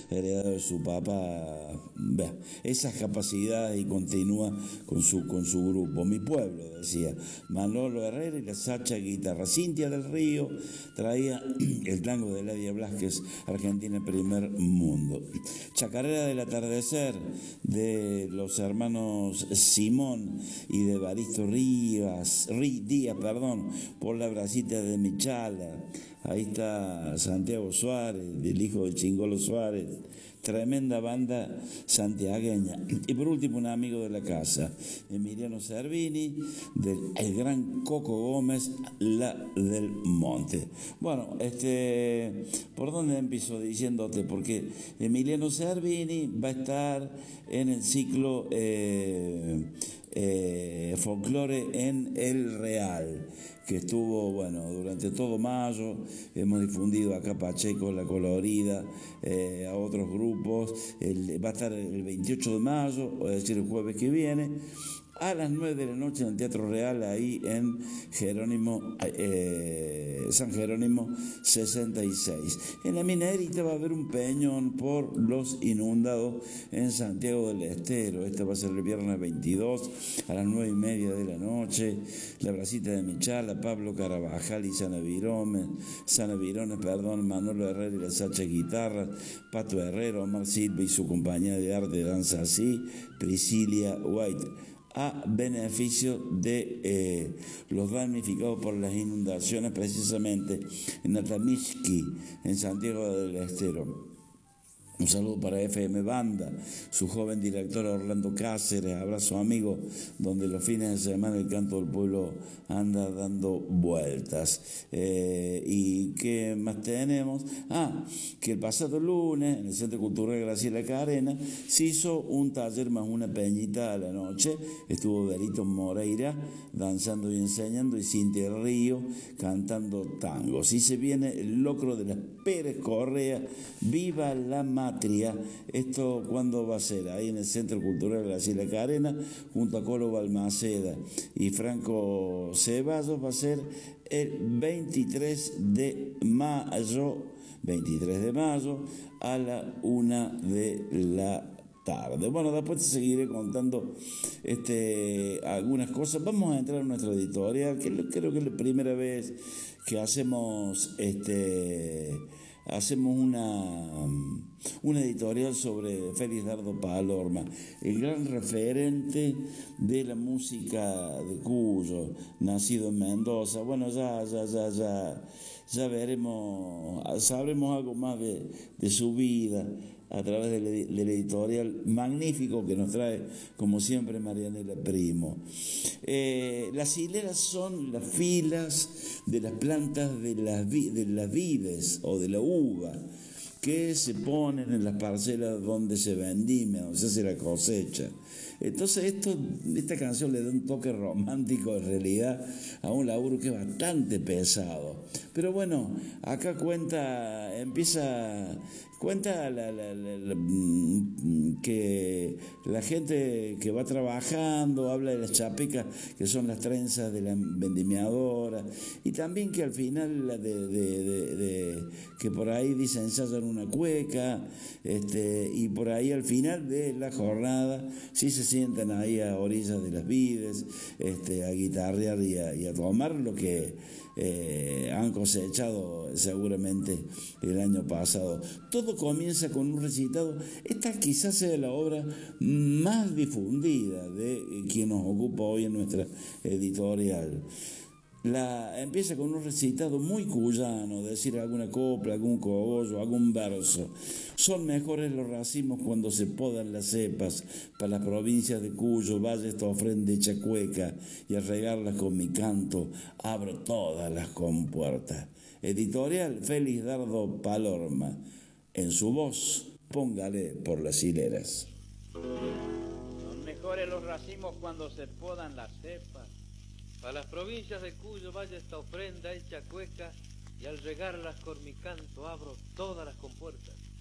heredado de su papá, esas capacidades y continúa con su grupo. Mi pueblo, decía Manolo Herrera y la Sacha Guitarra. Cintia del Río traía el tango de Ladia Blasquez, Argentina Primer Mundo. Chacarera del Atardecer de los hermanos Simón y de Baristo Díaz, por la bracita de Michala. Ahí está Santiago Suárez, el hijo de Chingolo Suárez, tremenda banda santiagueña. Y por último, un amigo de la casa, Emiliano Cervini, el gran Coco Gómez, La del Monte. Bueno, ¿por dónde empiezo diciéndote? Porque Emiliano Cervini va a estar en el ciclo folclore en El Real, que estuvo, durante todo mayo. Hemos difundido acá Pacheco, La Colorida, a otros grupos. Va a estar el 28 de mayo, es decir, el jueves que viene, a las 9 de la noche en el Teatro Real, ahí en San Jerónimo 66. En la Minerita va a haber un peñón por los inundados en Santiago del Estero. Este va a ser el viernes 22 a las 9:30 de la noche. La Bracita de Michala, Pablo Carabajal y Sana Virones, Manolo Herrera y la Sacha Guitarra, Pato Herrera, Omar Silva y su compañía de arte Danza Así, Priscilia White, a beneficio de los damnificados por las inundaciones, precisamente en Atamishki, en Santiago del Estero. Un saludo para FM Banda, su joven director Orlando Cáceres, abrazo amigo, donde los fines de semana el canto del pueblo anda dando vueltas. ¿Y qué más tenemos? Que el pasado lunes, en el Centro Cultural Graciela Carena, se hizo un taller más una peñita a la noche. Estuvo Berito Moreira danzando y enseñando, y Cintia Río cantando tangos. Y se viene el locro de las Pérez Correa, Viva la Matria. ¿Esto cuándo va a ser? Ahí en el Centro Cultural Graciela Carena, junto a Colo Balmaceda y Franco Ceballos. Va a ser el 23 de mayo a la 1 de la tarde. Bueno, después te seguiré contando algunas cosas. Vamos a entrar en nuestra editorial, que creo que es la primera vez que hacemos una editorial sobre Félix Dardo Palorma, el gran referente de la música de Cuyo, nacido en Mendoza. Bueno, ya veremos, sabremos algo más de su vida a través del editorial magnífico que nos trae, como siempre, Marianela Primo. Las hileras son las filas de las plantas de las vides o de la uva, que se ponen en las parcelas donde se vendimia, donde se hace la cosecha. Entonces esta canción le da un toque romántico en realidad a un laburo que es bastante pesado. Pero bueno, acá cuenta que la gente que va trabajando habla de las chapecas, que son las trenzas de la vendimiadora, y también que al final que por ahí dicen ensayan una cueca, y por ahí al final de la jornada sí se sientan ahí a orillas de las vides, a guitarrear y a tomar lo que han cosechado seguramente el año pasado. Todo comienza con un recitado. Esta quizás sea la obra más difundida de quien nos ocupa hoy en nuestra editorial. Empieza con un recitado muy cuyano, decir alguna copla, algún cogollo, algún verso. Son mejores los racimos cuando se podan las cepas, para las provincias de Cuyo vaya esta ofrenda hecha cueca, y al regarlas con mi canto abro todas las compuertas. Editorial Félix Dardo Palorma. En su voz, póngale por las hileras. Son mejores los racimos cuando se podan las cepas. A las provincias de Cuyo vaya esta ofrenda hecha cueca, y al regarlas con mi canto abro todas las compuertas.